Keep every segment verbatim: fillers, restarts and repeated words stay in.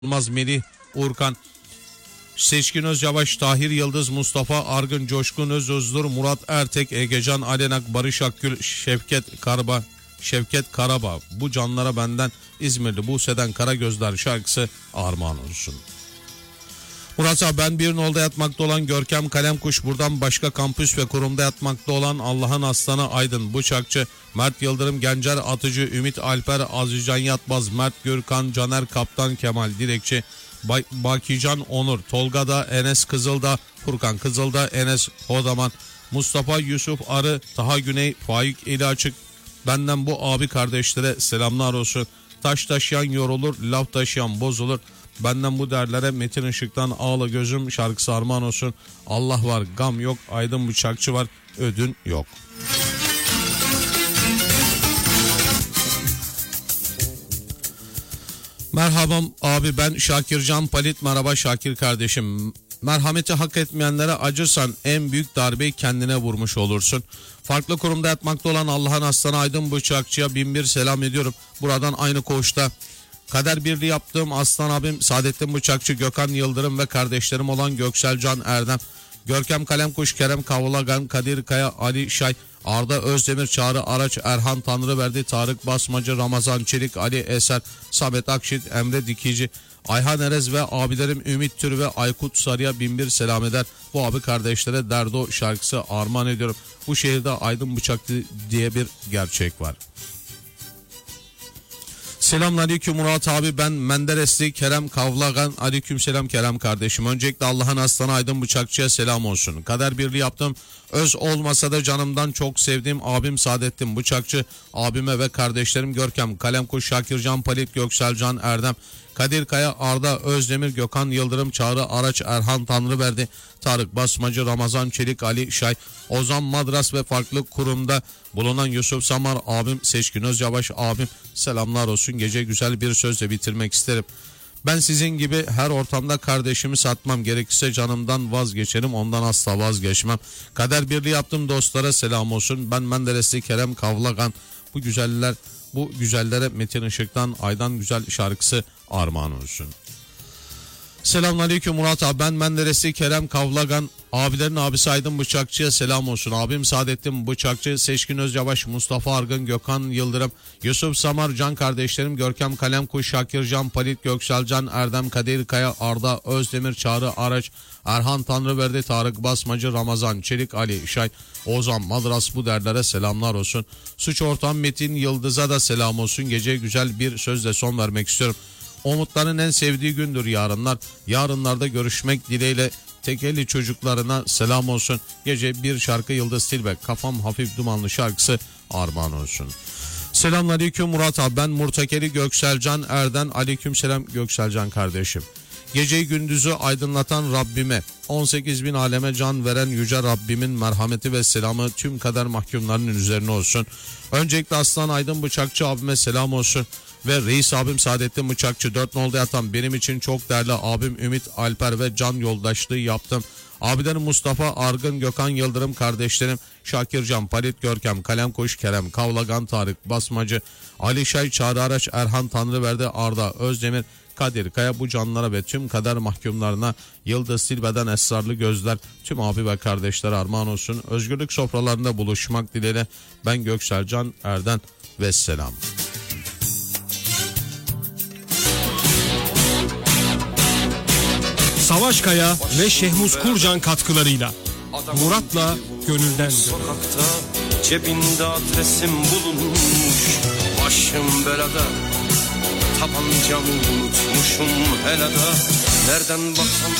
Yılmaz, Melih, Urkan, Seçkin Özyavaş, Tahir Yıldız, Mustafa Argın, Coşkun Özözdur, Murat Ertek, Egecan Alenak, Barış Akgül, Şevket Karaba, Şevket Karaba. Bu canlara benden İzmirli Buse'den Karagözler şarkısı armağan olsun. Murat abi, ben bir nolda yatmakta olan Görkem Kalemkuş, buradan başka kampüs ve kurumda yatmakta olan Allah'ın aslanı Aydın Bıçakçı, Mert Yıldırım, Gencer Atıcı, Ümit Alper, Azizcan Yatmaz, Mert Gürkan, Caner Kaptan, Kemal Dilekçi, Bay, Bakican Onur, Tolga'da, Enes Kızılda, Furkan Kızılda, Enes Hodaman, Mustafa Yusuf Arı, Taha Güney, Faik Eli Açık. Benden bu abi kardeşlere selamlar olsun. Taş taşıyan yorulur, laf taşıyan bozulur. Benden bu derlere Metin Işık'tan Ağla Gözüm şarkısı armağan olsun. Allah var, gam yok, Aydın Bıçakçı var, ödün yok. Merhaba abi, ben Şakircan Palit. Merhaba Şakir kardeşim. Merhameti hak etmeyenlere acırsan en büyük darbeyi kendine vurmuş olursun. Farklı kurumda yatmakta olan Allah'ın aslanı Aydın Bıçakçı'ya bin bir selam ediyorum. Buradan aynı koğuşta kader birliği yaptığım aslan abim Saadettin Bıçakçı, Gökhan Yıldırım ve kardeşlerim olan Göksel Can Erdem, Görkem Kalemkuş, Kerem Kavlagan, Kadir Kaya, Ali Şay, Arda Özdemir, Çağrı Araç, Erhan Tanrıverdi, Tarık Basmacı, Ramazan Çelik, Ali Eser, Samet Akşit, Emre Dikici, Ayhan Erez ve abilerim Ümit Tür ve Aykut Sarı'ya bin bir selam eder. Bu abi kardeşlere Derdo şarkısı armağan ediyorum. Bu şehirde Aydın Bıçakçı diye bir gerçek var. Selamünaleyküm Murat abi, ben Menderesli Kerem Kavlagan. Aleykümselam Kerem kardeşim. Öncelikle Allah'ın aslanı Aydın Bıçakçı'ya selam olsun. Kader birliği yaptım. Öz olmasa da canımdan çok sevdiğim abim Saadettin Bıçakçı, abime ve kardeşlerim Görkem Kalemkuş, Şakircan Palit, Gökselcan Erdem, Kadir Kaya, Arda Özdemir, Gökhan Yıldırım, Çağrı Araç, Erhan Tanrıverdi, Tarık Basmacı, Ramazan Çelik, Ali Şay, Ozan Madras ve farklı kurumda bulunan Yusuf Samar abim, Seçkin Özyavaş abim, selamlar olsun. Gece güzel bir sözle bitirmek isterim. Ben sizin gibi her ortamda kardeşimi satmam, gerekirse canımdan vazgeçerim, ondan asla vazgeçmem. Kader birliği yaptım dostlara selam olsun. Ben Menderesli Kerem Kavlagan. Bu güzeller, bu güzellere Metin Işık'tan Aydan Güzel şarkısı armağan olsun. Selamünaleyküm Murat abi, ben Menderesli Kerem Kavlagan. Abilerin abisi Aydın Bıçakçı'ya selam olsun. Abim Saadettin Bıçakçı, Seçkin Özyavaş, Mustafa Argın, Gökhan Yıldırım, Yusuf Samar, can kardeşlerim Görkem Kalemkuş, Şakircan Palit, Gökselcan Erdem, Kadir Kaya, Arda Özdemir, Çağrı Araç, Erhan Tanrıverdi, Tarık Basmacı, Ramazan Çelik, Ali Şay, Ozan Madras, bu derlere selamlar olsun. Suç ortağım Metin Yıldız'a da selam olsun. Gece güzel bir sözle son vermek istiyorum. Umutların en sevdiği gündür yarınlar. Yarınlarda görüşmek dileğiyle. Tekeli çocuklarına selam olsun. Gece bir şarkı Yıldız Tilbe, Kafam Hafif Dumanlı şarkısı armağan olsun. Selamünaleyküm Murat abi, ben Murtakeli Gökselcan Erden. Aleykümselam Gökselcan kardeşim. Geceyi gündüzü aydınlatan Rabbime, on sekiz bin aleme can veren yüce Rabbimin merhameti ve selamı tüm kader mahkumlarının üzerine olsun. Öncelikle Aslan Aydın Bıçakçı abime selam olsun. Ve reis abim Saadettin Bıçakçı, dört nolda yatan benim için çok değerli abim Ümit Alper ve can yoldaşlığı yaptım. Abilerim Mustafa Argın, Gökhan Yıldırım, kardeşlerim Şakircan Palit, Görkem Kalemkuş, Kerem Kavlagan, Tarık Basmacı, Ali Şay, Çağrı Araç, Erhan Tanrıverdi, Arda Özdemir, Kadir Kaya, bu canlara ve tüm kader mahkumlarına Yıldız Tilbe'den esrarlı gözler, tüm abi ve kardeşlere armağan olsun. Özgürlük sofralarında buluşmak dileğiyle ben Gökselcan Erden ve selam. Savaş Kaya ve Şehmuz Kurcan katkılarıyla Murat'la Gönülden. Sokakta cebinde adresim bulunmuş, başım belada, tabancamı unutmuşum helada, nereden baksam.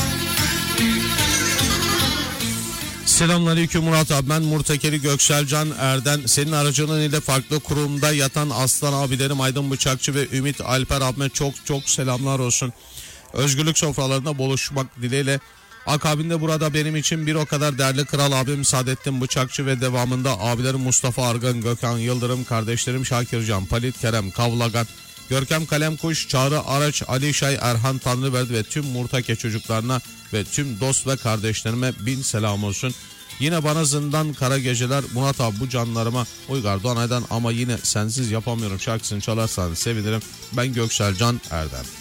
Selamünaleyküm Murat abi, ben Murtakeli Gökselcan Erden. Senin aracılığın ile farklı kurumda yatan aslan abilerim Aydın Bıçakçı ve Ümit Alper abime çok çok selamlar olsun. Özgürlük sofralarında buluşmak dileğiyle. Akabinde burada benim için bir o kadar değerli kral abim Saadettin Bıçakçı ve devamında abilerim Mustafa Argın, Gökhan Yıldırım, kardeşlerim Şakircan Palit, Kerem Kavlagan, Görkem Kalemkuş, Çağrı Araç, Ali Şay, Erhan Tanrıverdi ve tüm Murtake çocuklarına ve tüm dost ve kardeşlerime bin selam olsun. Yine bana zindan kara geceler Murat abi, bu canlarıma Uygar Doğanay'dan ama yine sensiz yapamıyorum şarkısını çalarsan sevinirim. Ben Gökselcan Erdem.